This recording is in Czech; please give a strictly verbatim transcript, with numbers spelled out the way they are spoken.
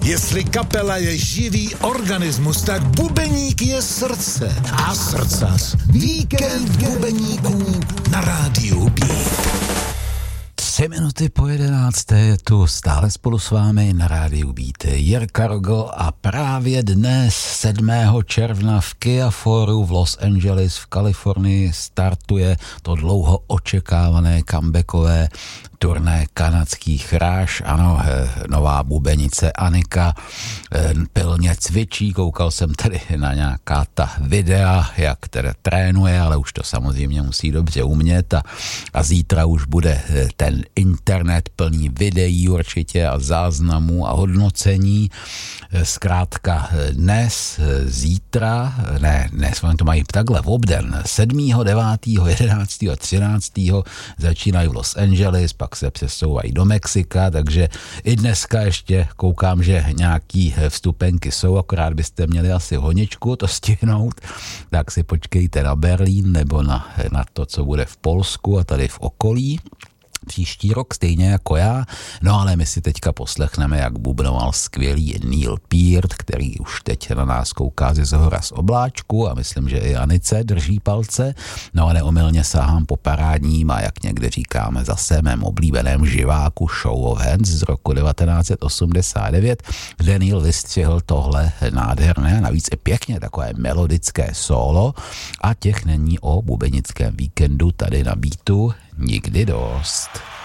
Jestli kapela je živý organismus, tak bubeník je srdce a srdcař. Víkend bubeníků na rádiu Beat. Tři minuty po jedenácté je tu stále spolu s vámi na rádiu Beat Jirka Rogl a právě dnes sedmého června v Kia Foru v Los Angeles v Kalifornii startuje to dlouho očekávané comebackové turné kanadských Rush. Ano, nová bubenice Anika pilně cvičí, koukal jsem tedy na nějaká ta videa, jak teda trénuje, ale už to samozřejmě musí dobře umět a, a zítra už bude ten internet plný videí určitě a záznamů a hodnocení. Zkrátka dnes, zítra, ne, dnes oni to mají takhle v obden, sedmého, devátého, jedenáctého a třináctého začínají v Los Angeles, pak se přesouvají do Mexika, takže i dneska ještě koukám, že nějaký vstupenky jsou, akorát byste měli asi honičku to stihnout, tak si počkejte na Berlín nebo na, na to, co bude v Polsku a tady v okolí. Příští rok stejně jako já, no ale my si teďka poslechneme, jak bubnoval skvělý Neil Peart, který už teď na nás kouká ze zhora z obláčku a myslím, že i Anice drží palce, no a neomylně sahám po parádním a jak někde říkáme zase mém oblíbeném živáku Show of Hands z roku devatenáct set osmdesát devět, kde Neil vystřihl tohle nádherné, navíc i pěkně takové melodické solo a těch není o bubenickém víkendu tady na Beatu nikdy dost.